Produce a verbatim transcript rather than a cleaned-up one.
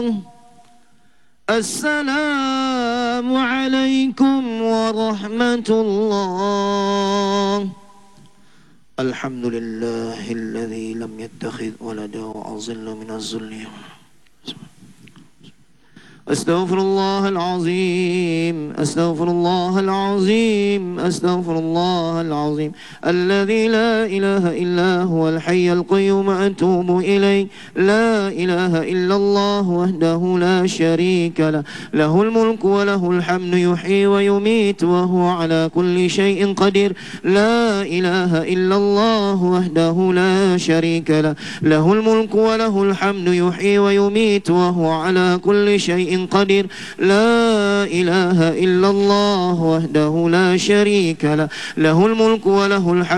السلام عليكم ورحمة الله. الحمد لله الذي لم يتخذ ولدا وأظل من الذل. أستغفر الله العظيم أستغفر الله العظيم أستغفر الله العظيم الذي لا إله إلا هو الحي القيوم أتوب إليه. لا إله إلا الله وحده لا شريك له له الملك وله الحمد يحيي ويميت وهو على كل شيء قدير. لا إله إلا الله وحده لا شريك له له الملك وله الحمد يحيي ويميت وهو على كل شيء قدير. لا إله إلا الله وحده لا شريك له له الملك وله الحمد